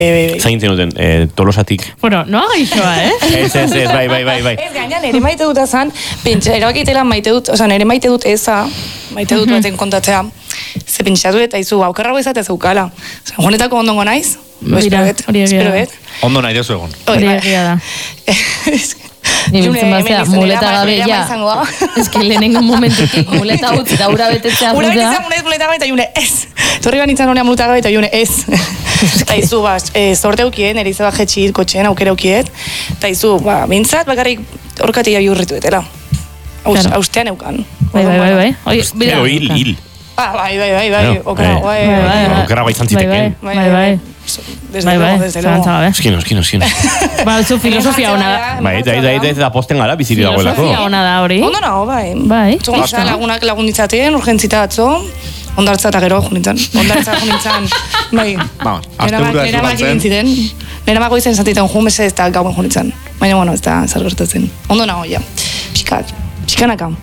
Zaintzen duten, Tolosatik. Bueno, no agaixoa, Ez, bai. Ez gaina, nire maite dut azan, pentsa, erabakitela maite dut, nire maite dut eza, maite dut baten kontatzea, ze pentsatu eta izu, aukerrago izatea zeukala. Honetako ondongo naiz? Hori egia da. Ondo nahi dezu egon. Hori egia da. Nibiltzen bazea, muleta gabe, ja. Ez que lehenengo momentutik, muleta utzi da ura betetzea Ura betetzea, muleta gabe eta june, ez. Torri banitzen honean muleta gabe eta june, ez. Eta izu, sorte aukien, erize bajetxit, kotxeen aukera aukiet. Eta izu, bintzat, bakarrik orkatia biurritu etela. Austean eukan. Bai. Pero hil. Bai. Okerra izan ziteken. Bai. Desde luego. Eskino. Zu filosofia hona da. Bai, eta posten gara, biziri dagoelako. Filosofia hona da hori. Ondo nago, bai. Zugitza lagunak lagunditzaten, urgentzita atzo, ondartza eta gero junitzen. Bai. Nera mak egin ziren. Nera mako izan zatiten jumese ez da gauen junitzen. Baina, bueno, ez da zer gertatzen. Ondo nago, ja. Pixkanaka.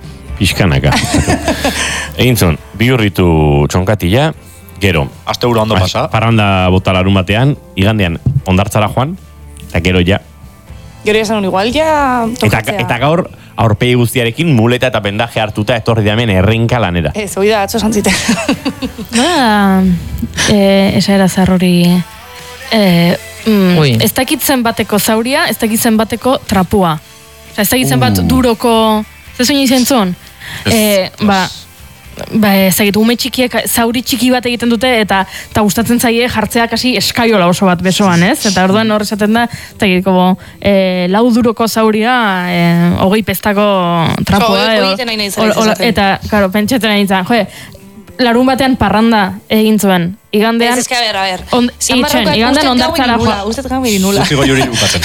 Egin zon, bihurritu txonkatila, gero. Aste ura ondo pasa. Parranda botalarun batean, igandean ondartzara joan, eta gero ja. Gero esan igual, ja tokatzea. Eta gaur, aurpegi guztiarekin muleta eta pendaje hartuta etorri damen errenka lanera. Ez, hori da, atzo zantzite. Esa era zarrori... Ez dakitzen bateko zauria, ez dakitzen bateko trapua. Ez dakitzen bat duroko... Zezuin izan zuen? Ezagitu, ume txikiek zauri txiki bat egiten dute eta gustatzen zaie jartzeak hasi eskaiola oso bat besoan, ez? Eta orduan hor esaten da, lau duroko zauria, 20 pestako trapua. Eta, karo, pentsatzen nahi izan, larun batean parranda egin zuen. Igandean... Ez a ver. Igandean ondartzara joa. Usted gau nula. Uzigo juri bukatzen.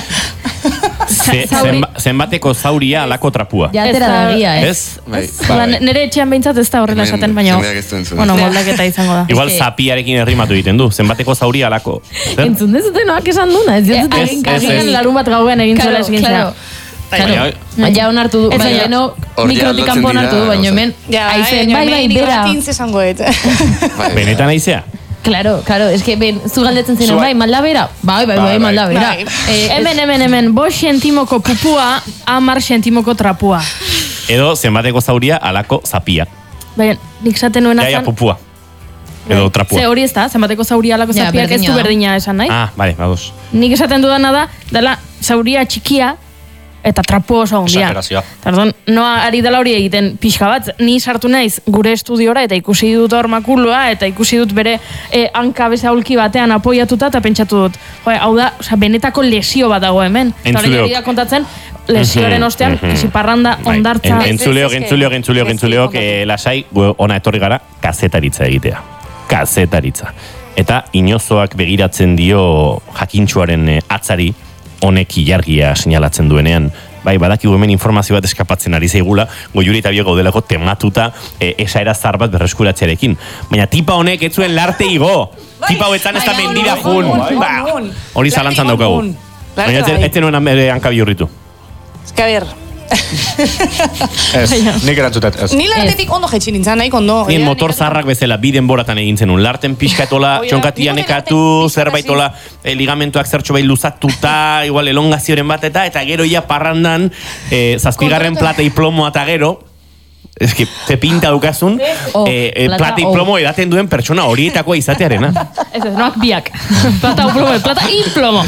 Zenbateko zauria alako trapua. Jatera da egia, ez? Nere etxean behintzat ez da horrela esaten, baina... Bueno, moldaketa izango da. Igual zapiarekin errimatu egiten du. Zenbateko zauria alako. Entzun dezute noak esan duna. Ez larun bat gauen egin zuela eskin zera. Ja onartu du, baina mikrotik kanpo onartu du, baina hemen aizen, bai, bera. Benetan aizea? Claro, es que zu galdetzen ziren, bai, malda bera? Bai, malda bera. Hemen, 5 sentimoko pupua, 10 sentimoko trapua. Edo zenbateko zauria alako zapia. Baina, nik zaten nuen azan... Ja, pupua. Edo trapua. Ze hori ez da, zenbateko zauria alako zapiak ez du berdina esan, nahi? Bale, badoz. Nik esaten dudana da, dela zauria txikia, eta trapu oso handia. Tardon, noa ari dela hori egiten pixka bat, ni sartu naiz gure estudiora eta ikusi dut hor makulua eta ikusi dut bere hanka bezaulki batean apoiatuta eta pentsatu dut. Hau da, benetako lesio bat dago hemen. Eta hori ari da kontatzen, lesioaren ostean, parranda, ondartza... Entzuleok, lasai, ona etorri gara, kazetaritza egitea. Kazetaritza. Eta inozoak begiratzen dio jakintxuaren atzari, honek ilargia señalatzen duenean, bai, badakigu hemen informazio bat eskapatzen ari zaigula, Goiuri eta Biego delako tematuta esaera zar bat berreskuratzearekin. Baina tipa honek ez zuen larte igo. Tipa hoetan ez da mendira jun. Hori zalantzan daukagu. Baina ez zenuen hanka bihurritu. Ez que a ver... Ez, nik erantzutet, ez. Ni lartetik ondo jetxin nintzen, nahi kondo. Nien motor zarrak bezala, bi denboratan egin zenun. Larten pixkatola, txonkatia nekatu, zerbaitola, ligamentuak zertxo bai luzatuta, igual elongazioren bat eta gero ia parrandan, zazpigarren plata y plomo eta gero, ez que te pinta dukazun, plata y plomo edaten duen pertsona horietakoa izatearena. Ez, noak biak. Plata y plomo.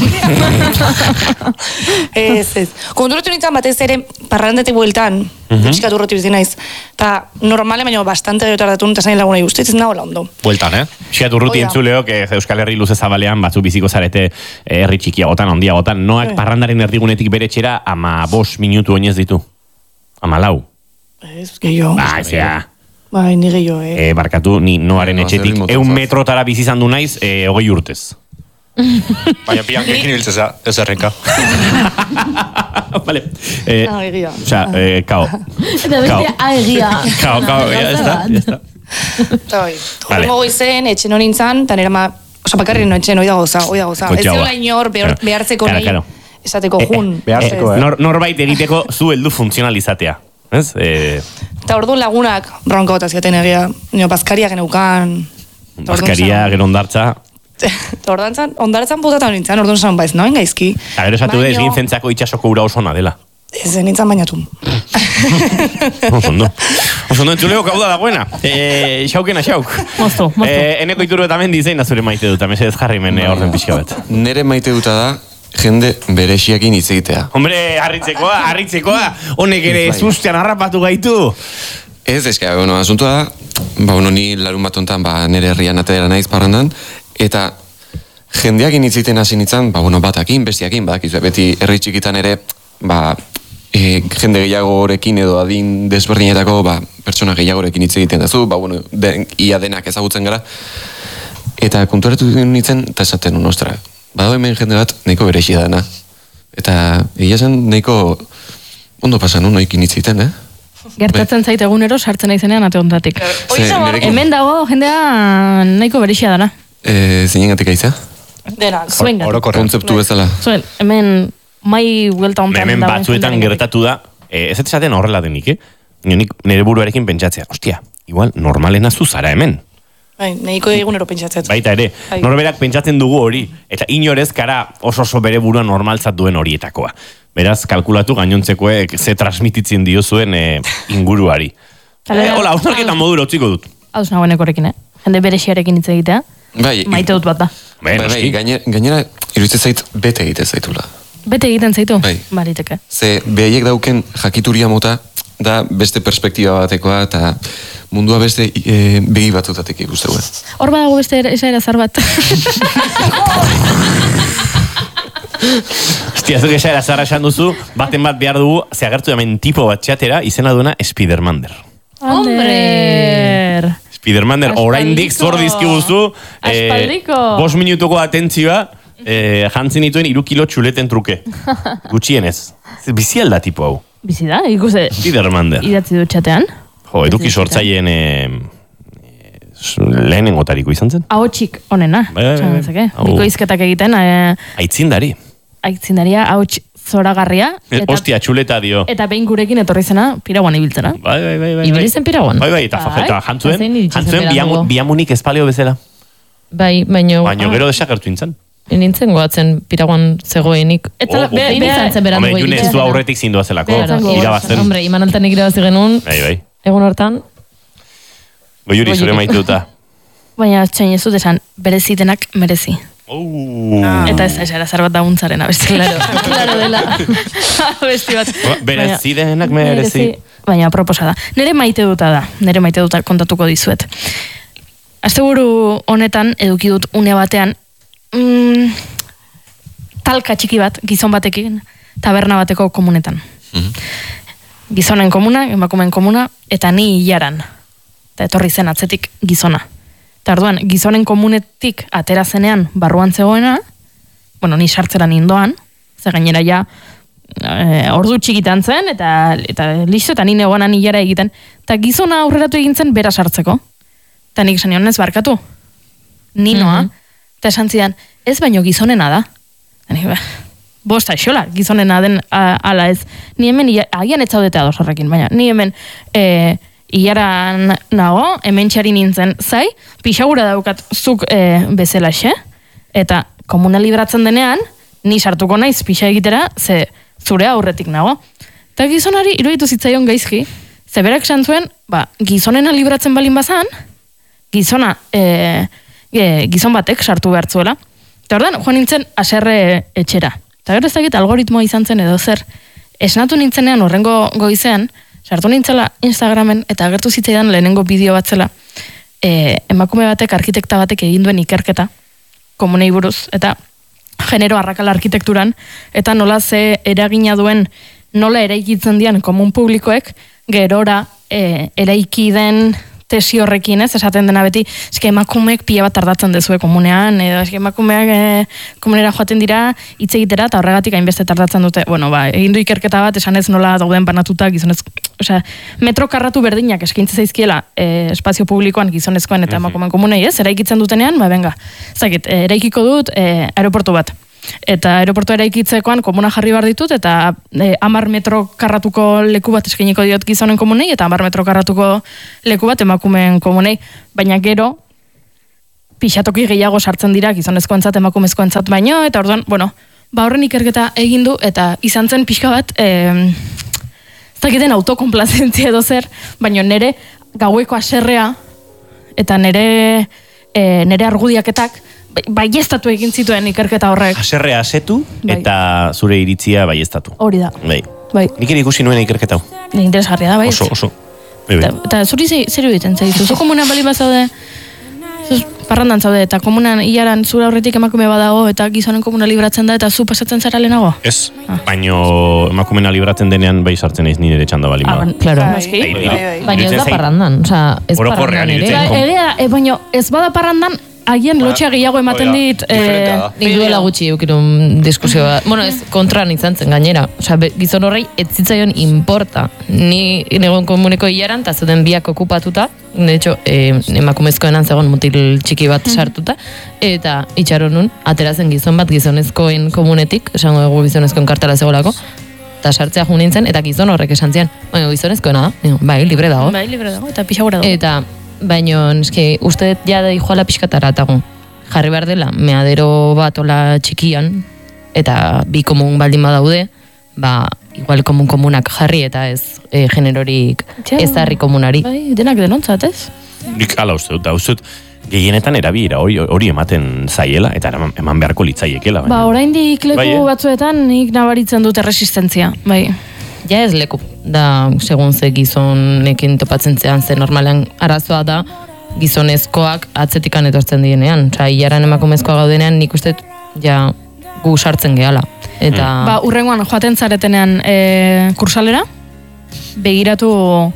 Ez. Konturatu nintzen batez ere, parrandatik bueltan, txikatu urrotu bizti naiz, eta normale, baina bastante gero tardatu nintzen zain laguna ikustu, ez nagoela ondo. Bueltan, Txikatu urruti entzuleok, Euskal Herri luze zabalean, batzu biziko zarete herri txikiagotan, ondiagotan, noak parrandaren erdigunetik bere txera 15 minutu oinez ditu. 14. Ez, gehiago. Ezea. Bai, ni gehiago, Barkatu, ni noaren etxetik 100 metrotara bizizan du naiz, 20 urtez. Baina piankekin hiltzeza, ez errenka. Vale. Egia. Osea, kao. Eta bestia, egia. Kao, ya está. Horrengo goizen, etxen hori nintzen, eta nire bakarri no etxen, hoi da goza. Ez dela inor behartzeko nahi, esateko jun. Norbait egiteko zu heldu funtzionalizatea. Ez? Eta ordu lagunak bronka bat aziaten egia. Bazkaria geneukan. Bazkaria, gero ondartza. Ondartzan putatan nintzen, orduan zan baiz, noen gaizki. Gero esatu da, egin zentzako itxasoko ura oso dela. Ez nintzen bainatu. Oso ondo, entzuleo gauda dagoena. Xaukena, xauk. Moztu. Eneko ituru eta mendi zein da zure maite dut, amese ez jarri men orden pixka bat. Nere maite duta da, jende berexiakin hitz egitea. Hombre, harritzekoa, honek ere sustean harrapatu gaitu. Ez, eska, asuntua da, ni larun bat ontan, nere herrian atera naiz parrandan, eta jendeakin hitz egiten hasi nintzen, batakin, bestiakin, badakizu, beti herri txikitan ere, jende gehiagorekin edo adin desberdinetako pertsona gehiagorekin hitz egiten dazu, ia denak ezagutzen gara, eta kontuaratu nintzen, eta esaten ostra, badago hemen jende bat nahiko berexia dana, eta egia zen nahiko ondo pasan noikin hitz egiten, Gertatzen zait egunero sartzen naizenean ate ondatik. Hemen dago jendea nahiko berexia dana. Zinengatik aiza? Denak. Kontzeptu bezala. Zuen, hemen mai huelta ontan. Hemen batzuetan gertatu da, ez esaten horrela denik, Nik nire buruarekin pentsatzea, ostia, igual normalena zuzara hemen. Nahiko egunero pentsatzen. Baita ere, norberak pentsatzen dugu hori, eta inorez kara oso bere burua normaltzat duen horietakoa. Beraz, kalkulatu gainontzekoek ze transmititzen diozuen inguruari. Hola, hausnarketan modura utziko dut. Hauz nagoenekorekin, Jende berexiarekin hitz egitea. Maite dut bat da. Gainera, iruditzen zait bete egiten zaitula. Bete egiten zaitu? Bariteke. Ze behaiek dauken jakituria mota da beste perspektiba batekoa eta mundua beste begi batutatik ikustegue. Hor badago beste esaera zar bat. Hostia, zuk esaera zarra esan duzu, baten bat behar dugu, ze agertu hemen tipo bat txatera, izena duena Spidermander. Hombre! Spidermander, oraindik zor dizkiguzu, 5 minutuko atentzioa, jantzin dituen 3 kilo txuleten truke. Gutxienez. Bizi alda tipo hau. Bizi da, ikuste. Spidermander. Idatzi du txatean. Eduki sortzaileen lehenengotariko izan zen. Ahotxik onena. Niko izketak egiten. Aitzindari. Aitzindaria, ahots zoragarria. Ostia, txuleta dio. Eta behin gurekin etorri zena, Piraguan ibiltzena. Bai. Ibilizen Piraguan? Bai, eta jantzuen biamunik espaleo bezala. Bai, baino gero desagertu intzan. Nintzen goatzen Piraguan zegoenik. Eta izan zen berandu goitzen. Hombre, Junez aurretik zindu azelako. Irabazten. Hombre, imanaltan irabazi genuen. Bai. Egun hortan. Goiuri zure maituta. Baina, txain ez dut esan, berezitenak merezi. Eta ez esara zar bat dauntzaren abesti. Claro dela. Abesti bat. Berezidenak merezi. Baina, proposa da. Nere maite duta kontatuko dizuet. Asteburu honetan, eduki dut une batean, talka txiki bat, gizon batekin, taberna bateko komunetan. Gizonen komuna, emakumeen komuna, eta ni hilaran. Eta etorri zen atzetik gizona. Eta orduan, gizonen komunetik atera zenean barruan zegoena, ni sartzera nindoan, ze gainera ja ordu txikitan zen, eta listo, eta nire egonan hilara egiten, eta gizona aurreratu egin zen bera sartzeko. Eta nik esan ez barkatu. Ninoa. Eta esan zidan, ez baino gizonena da. Bosta esola, gizonena den ala ez. Ni hemen, agian ez zaudete ados horrekin, baina ni hemen hilaran nago, hemen txari nintzen zai, pixagura daukat zuk bezalaxe, eta komuna libratzen denean, ni sartuko naiz pixa egitera, ze zure aurretik nago. Eta gizonari iruditu zitzaion gaizki, ze berak esan zuen, gizonena libratzen balin bazan, gizon batek sartu behartzuela. Eta ordan, joan nintzen aserre etxera. Eta gero ez dakit algoritmoa izan zen edo zer. Esnatu nintzenean horrengo goizean, sartu nintzela Instagramen eta agertu zitzaidan lehenengo bideo bat zela. Emakume batek, arkitekta batek egin duen ikerketa, komunei buruz, eta genero arrakala arkitekturan, eta nola ze eragina duen, nola eraikitzen dian komun publikoek, gerora eraiki den tesi horrekin, esaten dena beti, eske emakumeek pila bat tardatzen dezue komunean, edo eske emakumeak komunera joaten dira, hitz egitera, eta horregatik hainbeste tardatzen dute. Egin du ikerketa bat, esan ez nola dauden banatuta, gizonez, metro karratu berdinak eskaintze zaizkiela espazio publikoan gizonezkoen eta emakumeen komunei, eraikitzen dutenean, venga, zakit, eraikiko dut aeroportu bat. Eta aeroportua eraikitzekoan komuna jarri behar ditut, eta 10 metro karratuko leku bat eskainiko diot gizonen komunei, eta 10 metro karratuko leku bat emakumeen komunei. Baina gero, pixatoki gehiago sartzen dira gizonezkoentzat emakumezkoentzat baino, eta orduan, bueno, horren ikerketa egin du, eta izan zen pixka bat, ez dakiten autokonplazentzia edo zer, baino nere gaueko aserrea, eta nere argudiaketak, baiestatu egin zituen ikerketa horrek. Aserrea asetu, eta zure iritzia baiestatu. Hori da. Bai. Nik ere ikusi nuen ikerketa hau. Interesgarria da, bai. Oso. Eta zuri zer egiten zaitu? Zu komunan bali bazaude, parrandan zaude, eta komunan hilaran zure aurretik emakume badago, eta gizonen komuna libratzen da, eta zu pasatzen zara lehenago? Ez, baino emakumena libratzen denean bai sartzen naiz nire txanda bali ma. Claro. Baina ez da parrandan, ez parrandan ere. Baina ez bada parrandan, agian lotxea gehiago ematen dit... Nik duela gutxi eukirun diskusioa. Bueno, ez kontran izan zen gainera. Gizon horrei ez zitzaion importa. Ni negon komuneko hilaran, eta zuten biak okupatuta. De hecho, emakumezkoenan zegoen mutil txiki bat sartuta. Eta itxaron nun, aterazen gizon bat gizonezkoen komunetik, esango dugu gizonezkoen kartela zegoelako, eta sartzea jo nintzen, eta gizon horrek esan zian, gizonezkoena da, bai, libre dago. Bai, libre dago, eta pixagura dago. Eta baina, eske, uste jada joala pixkatara atago. Jarri behar dela, meadero bat ola txikian, eta bi komun baldin badaude, igual komunak jarri eta ez generorik ez harri komunari. Bai, denak denontzat, ez? Nik ala uste dut, gehienetan erabilera hori ematen zaiela, eta eman beharko litzaiekela. Oraindik leku batzuetan nik nabaritzen dute resistentzia, bai. Ja ez leku, da segun ze gizonekin topatzen zean, ze normalean arazoa da gizonezkoak atzetikan etortzen dienean. Osa, hilaran emakumezkoa gaudenean nik uste ja gu sartzen gehala. Eta... urrengoan joaten zaretenean kursalera, begiratu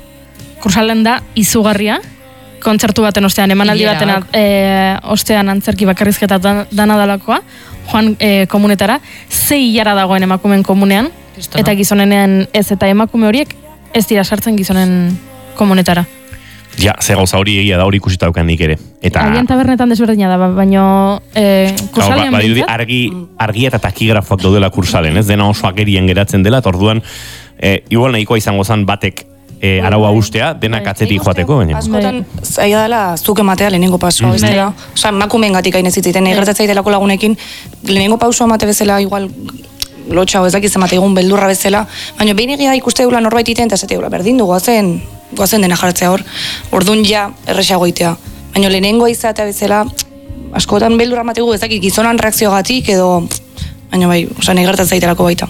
kursalen da izugarria, kontzertu baten ostean, emanaldi baten ostean antzerki bakarrizketa dana dalakoa, joan komunetara, 6 hilara dagoen emakumen komunean, eta gizonenean ez, eta emakume horiek ez dira sartzen gizonen komunetara. Ja, ze gauza hori egia da, hori ikusita daukan nik ere. Agian tabernetan desberdina da, baina kursalean bintzat? Argi eta takigrafoak daudela kursalen, ez? Dena oso agerien geratzen dela, eta orduan, igual nahikoa izango zen batek araua ustea, denak atzetik joateko, baina. Askotan, zaila dela, zuk ematea lehenengo pausua, ez dela? Osa, emakumeen gatik hain ez zitziten, egertatzea itelako lagunekin, lehenengo pausua emate bezala, igual, lotxa o ezakiz emate egun beldurra bezala, baina behin egia ikuste dula norbait iten, eta zate dula, berdin du, goazen dena jartzea hor, orduan ja erresago itea. Baina lehenengo izatea bezala, askotan beldurra emategu ezakit gizonan reakziogatik edo, baina bai, osa negertatzea itelako baita.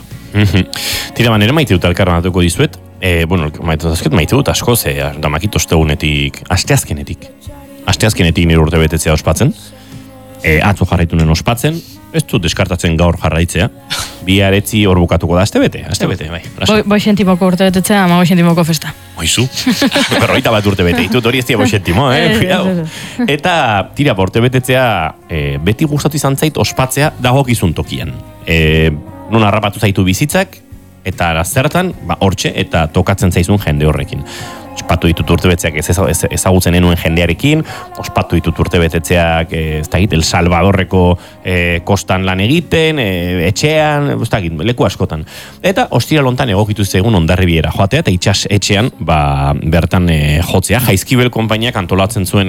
Tira, ere maite dut alkarra natuko dizuet, maite dut asko, damakit ostegunetik, asteazkenetik nire urte betetzea ospatzen, atzo jarraitu nuen ospatzen, ez du deskartatzen gaur jarraitzea, bihar etzi hor bukatuko da, aste bete, bai. Boixentimoko urte betetzea, ama boixentimoko festa. Oizu, berroita bat urte bete, ditut hori ez dira boixentimo, Eta, tira, urte betetzea, beti gustatu izan zait ospatzea dagokizun tokian. Non harrapatu zaitu bizitzak, eta zertan, hortxe, eta tokatzen zaizun jende horrekin. Ospatu ditut urtebetzeak ezagutzen enuen jendearekin, ospatu ditut urtebetzeak El Salvadorreko kostan lan egiten, etxean, leku askotan. Eta ostiral hontan egokitu zegun Hondarribiera joatea, eta itxas etxean bertan jotzea. Jaizkibel konpainiak antolatzen zuen,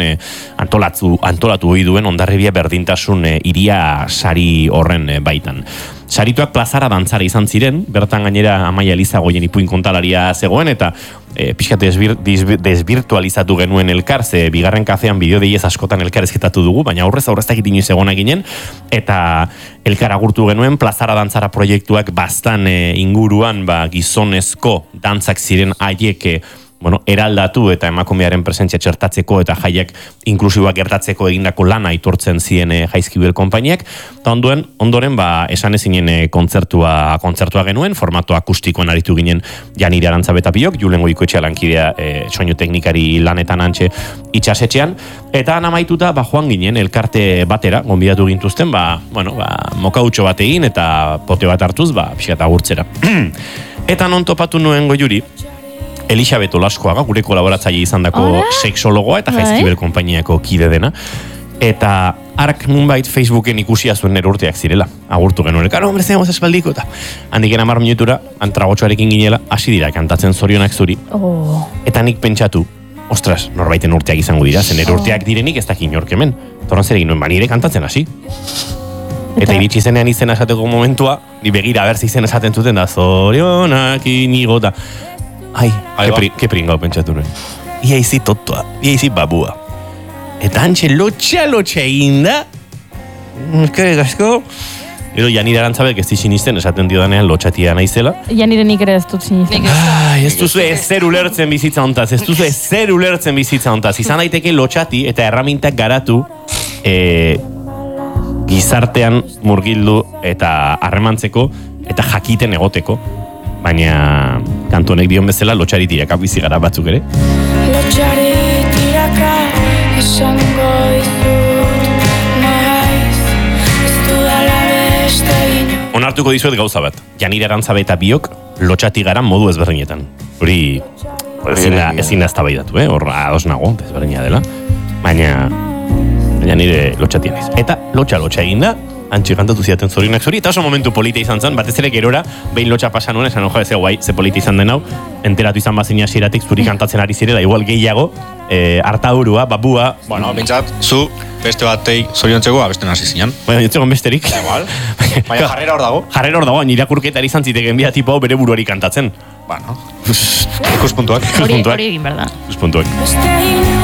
antolatu hoi duen Hondarribia berdintasun hiria sari horren baitan. Sarituak plazara dantzara izan ziren, bertan gainera Amaia Elizagoien ipuin kontalaria zegoen, eta pixkat desbirtualizatu genuen elkar, ze bigarren kafean bideo deiez askotan elkarrezketatu dugu, baina aurrez dakit inoiz egona ginen, eta elkar agurtu genuen plazara dantzara proiektuak bastan inguruan gizonezko dantzak ziren haiek eraldatu eta emakumearen presentzia txertatzeko eta jaiak inklusiboak gertatzeko egindako lana aitortzen zien Jaizkibel konpainiak, eta ondoren esan ezinen kontzertua genuen, formato akustikoan aritu ginen Janire Arantzabeta biok, Julen Goikoetxea lankidea soinu teknikari lanetan antxe itxasetxean, eta anamaituta joan ginen elkarte batera, gonbidatu gintuzten, mokautxo bat egin eta pote bat hartuz, pixkat agurtzera. Eta non topatu nuen Goiuri, Elisabet Olaskoaga, gure kolaboratzaile izan dako sexologoa eta Jaizkibel konpainiako kide dena. Eta hark nunbait Facebooken ikusia zuen nire urteak zirela. Agurtu genuen, hombre, zegoz espaldiko eta handiken 10 minutura, antragotxoarekin ginela, hasi dira kantatzen zorionak zuri. Eta nik pentsatu, ostras, norbaiten urteak izango dira, zen urteak direnik ez dakin inork hemen. Torran zer egin nuen, nire kantatzen hasi. Eta iritsi zenean izena esateko momentua, ni begira berzi izena esaten zuten da, zorionak inigo da. Ai, ke pringau pentsatu nuen. Ia izi totoa, ia izi babua. Eta antxe lotxa egin da, gasko, edo Janire Arantzabek ez sinisten esaten diodanean lotxatia naizela. Janire nik ere ez dut sinisten. Ez duzu ezer ulertzen bizitza hontaz, Izan daiteke lotxati eta erramintak garatu gizartean murgildu eta harremantzeko eta jakiten egoteko. Baina kantu honek dion bezala lotxari tiraka bizi gara batzuk ere. Lotxari tiraka esango izut naiz ez dudala beste ino. Onartuko dizuet gauza bat. Janire Arantzabe eta biok lotxati gara modu ezberdinetan. Hori ezin da eztabaidatu, hor ados nago, ezberdina dela. Baina nire lotxatia naiz. Eta lotxa egin da, antxe kantatu ziaten zorionak zori, eta oso momentu polita izan zen, batez ere gerora, behin lotxa pasan nuen, esan ez guai, ze polita izan den hau, enteratu izan bazina hasieratik zuri kantatzen ari zirela, igual gehiago, hartaurua, babua... Bueno, bintzat, zu beste batei zoriontzeko abesten hasi zinan. Baina, nintzegon besterik. Igual. Baina jarrera hor dago. Jarrera hor dago, irakurketari izan ziteken bia tipo hau bere buruari kantatzen. Bueno, ikuspuntuak. Hori egin behar da. Ikuspuntuak.